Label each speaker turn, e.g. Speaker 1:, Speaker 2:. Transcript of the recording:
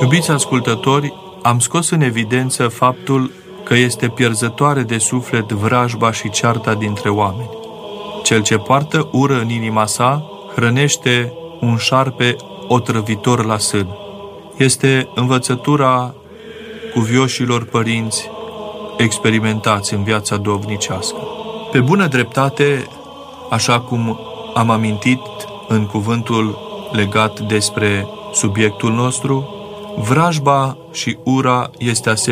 Speaker 1: Iubiți ascultători, am scos în evidență faptul că este pierzătoare de suflet vrajba și cearta dintre oameni. Cel ce poartă ură în inima sa hrănește un șarpe otrăvitor la sân. Este învățătura cuvioșilor părinți experimentați în viața duhovnicească. Pe bună dreptate, așa cum am amintit în cuvântul legat despre subiectul nostru, vrajba și ura este